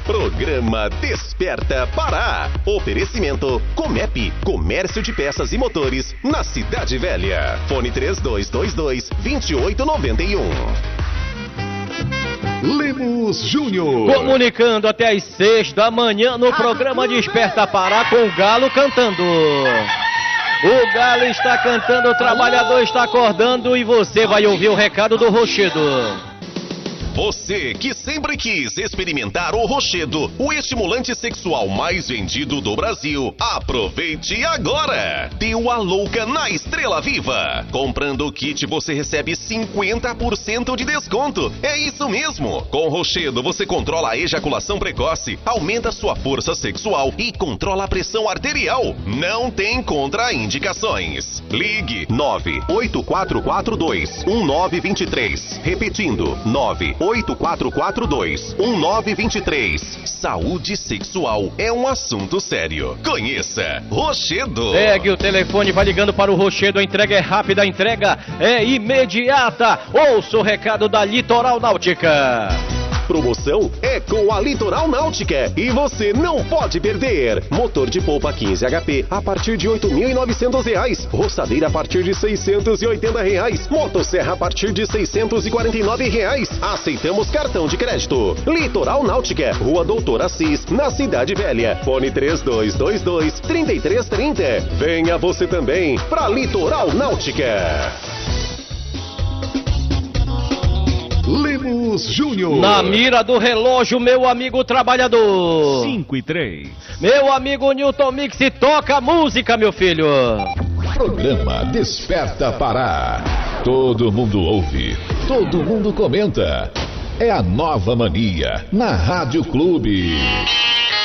Programa Desperta Pará. Oferecimento Comep, Comércio de Peças e Motores, na Cidade Velha. Fone 3222-2891. Lemos Júnior. Comunicando até às 6 da manhã no programa Desperta Pará com o Galo cantando. O Galo está cantando, o trabalhador está acordando e você vai ouvir o recado do Rochedo. Você que sempre quis experimentar o Rochedo, o estimulante sexual mais vendido do Brasil, aproveite agora! Deu a louca na Estrela Viva! Comprando o kit você recebe 50% de desconto. É isso mesmo! Com o Rochedo você controla a ejaculação precoce, aumenta sua força sexual e controla a pressão arterial. Não tem contraindicações. Ligue 98442-1923. Repetindo, 98442-1923. Saúde sexual é um assunto sério. Conheça Rochedo. Pegue o telefone, vai ligando para o Rochedo. A entrega é rápida, a entrega é imediata. Ouça o recado da Litoral Náutica. Promoção é com a Litoral Náutica e você não pode perder. Motor de polpa 15 HP a partir de R$ 8.900. Roçadeira a partir de R$ 680. Motosserra a partir de R$ 649. Aceitamos cartão de crédito. Litoral Náutica, Rua Doutor Assis, na Cidade Velha. Fone 3222-3330. Venha você também pra Litoral Náutica. Lemos Júnior. Na mira do relógio, meu amigo trabalhador. 5:03. Meu amigo Newton Mix, toca a música, meu filho. Programa Desperta Pará. Todo mundo ouve, todo mundo comenta. É a nova mania na Rádio Clube.